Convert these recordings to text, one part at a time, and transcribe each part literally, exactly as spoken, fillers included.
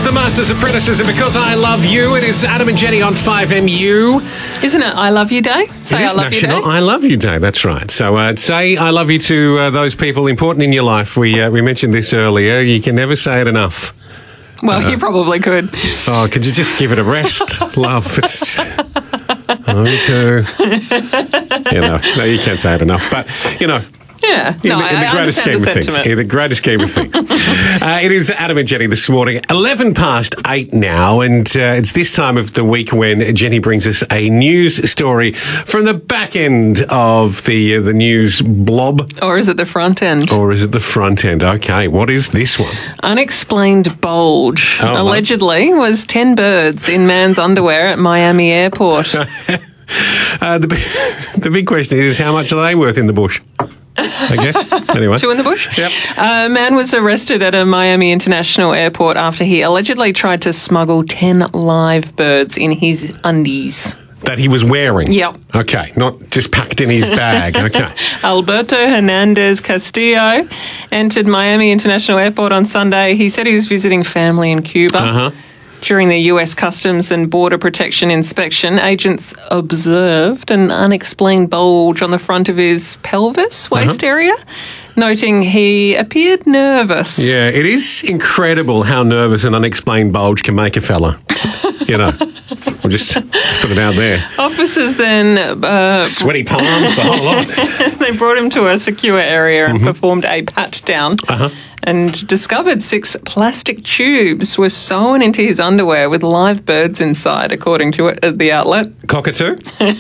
the Master's Apprentices, and because I love you, it is Adam and Jenny on five M U. Isn't it I Love You Day? Say It is I Love National You Day. I Love You Day, that's right. So uh, say I love you to uh, those people important in your life. We uh, we mentioned this earlier. You can never say it enough. Well, Uh, you probably could. Oh, could you just give it a rest? Love, it's... I love you too. You know, no, you can't say it enough. But, you know... Yeah. In, No, the, in the I, I greatest understand scheme the of things. sentiment. In the greatest scheme of things. uh, it is Adam and Jenny this morning, eleven past eight now, and uh, it's this time of the week when Jenny brings us a news story from the back end of the uh, the news blob. Or is it the front end? Or is it the front end? Okay, what is this one? Unexplained bulge. Oh, Allegedly was ten birds in man's underwear at Miami airport. uh, the, big- the big question is, how much are they worth in the bush? I guess. Anyway. Two in the bush? Yep. A man was arrested at a Miami International Airport after he allegedly tried to smuggle ten live birds in his undies. That he was wearing? Yep. Okay, not just packed in his bag. Okay. Alberto Hernandez Castillo entered Miami International Airport on Sunday. He said he was visiting family in Cuba. Uh-huh. During the U S Customs and Border Protection inspection, agents observed an unexplained bulge on the front of his pelvis, waist Uh-huh. area, noting he appeared nervous. Yeah, it is incredible how nervous an unexplained bulge can make a fella. You know, we'll just, just put it out there. Officers then uh, Sweaty palms, the whole lot. they brought him to a secure area and performed a pat down. Uh-huh. And discovered six plastic tubes were sewn into his underwear with live birds inside, according to it, at the outlet. Cockatoo?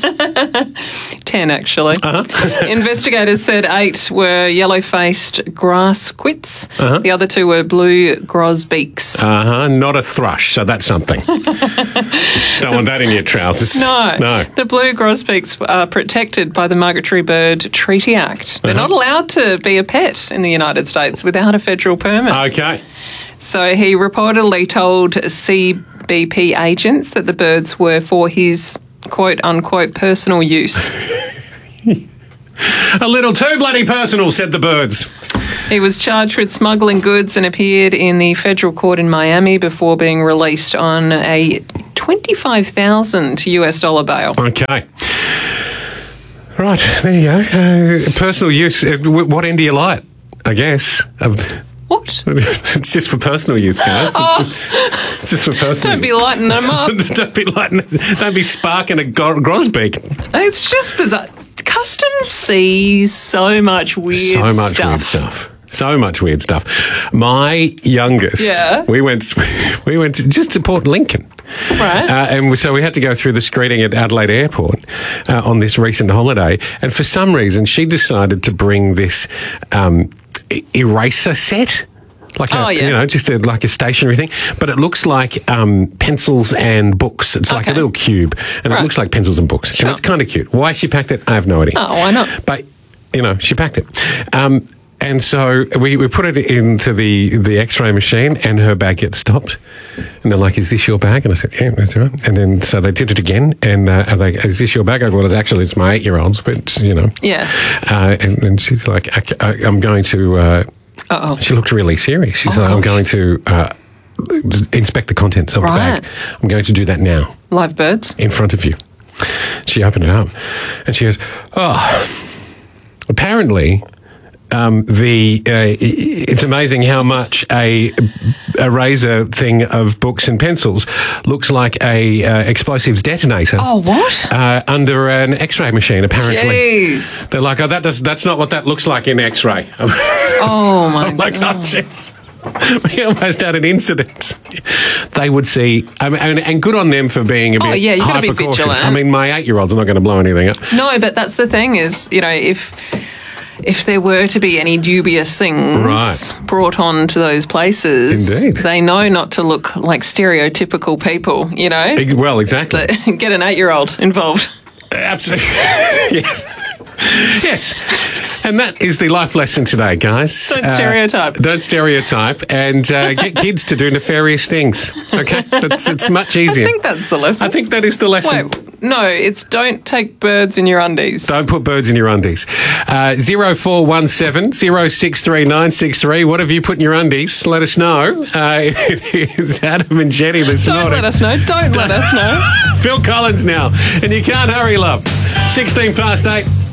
Ten, actually. Uh-huh. Investigators said eight were yellow-faced grass quits. Uh-huh. The other two were blue grosbeaks. Uh-huh, not a thrush, so that's something. Don't want that in your trousers. No. No. The blue grosbeaks are protected by the Migratory Bird Treaty Act. They're Uh-huh. not allowed to be a pet in the United States without a federal permit. Okay. So he reportedly told C B P agents that the birds were for his quote-unquote personal use. A little too bloody personal, said the birds. He was charged with smuggling goods and appeared in the federal court in Miami before being released on a twenty-five thousand U S dollar bail. Okay. Right, there you go. Uh, personal use. Uh, w- what end do you light? I guess. Of What? It's just for personal use, guys. It's, Oh. just, it's just for personal Don't be use. lighting them up. don't be lighting, don't be sparking a gro- grosbeak. It's just bizarre. Customs sees so much weird So much stuff. weird stuff. So much weird stuff. My youngest, Yeah. we went, we went to, just to Port Lincoln, Right. uh, and so we had to go through the screening at Adelaide Airport uh, on this recent holiday. And for some reason, she decided to bring this um, e- eraser set. Like a, Oh, yeah. you know, just a, like a stationary thing, but it looks like um, pencils and books. It's like a Okay. little cube, and it Right. looks like pencils and books, Sure. and it's kind of cute. Why she packed it, I have no idea. Oh, why not? But you know, she packed it, um, and so we, we put it into the the X-ray machine, and her bag gets stopped, and they're like, "Is this your bag?" And I said, "Yeah, that's right." And then so they did it again, and uh, are they, "Is this your bag?" I go, "Well, it's actually it's my eight-year-old's, but you know." Yeah. Uh, and, and she's like, "Okay, I, "I'm going to." Uh, Uh-oh. She looked really serious. She's Oh, like, I'm gosh. going to uh, inspect the contents of the Right. bag. I'm going to do that now Live birds. in front of you. She opened it up and she goes, oh, apparently um, the uh, i- it's amazing how much a eraser thing of books and pencils looks like a uh, explosives detonator. Oh, what? Uh, under an X-ray machine, apparently. Jeez. They're like, oh, that does, that's not what that looks like in X-ray. Oh, my I'm like, God. oh, jeez. We almost had an incident. They would see, I mean, and, and good on them for being a bit Oh, yeah, you gotta be hyper-cautious. vigilant. I mean, my eight-year-old's not going to blow anything up. No, but that's the thing is, you know, if if there were to be any dubious things Right. brought on to those places, Indeed. they know not to look like stereotypical people, you know? Ex- Well, exactly. But get an eight-year-old involved. Absolutely. Yes. Yes. And that is the life lesson today, guys. Don't stereotype. Don't stereotype and uh, get kids to do nefarious things. Okay? It's, it's much easier. I think that's the lesson. I think that is the lesson. Wait, no, it's don't take birds in your undies. Don't put birds in your undies. Uh, zero four one seven, zero six three nine six three. What have you put in your undies? Let us know. Uh, it's Adam and Jenny this Don't morning. let us know. Don't let us know. Phil Collins now. And you can't hurry, love. sixteen past eight.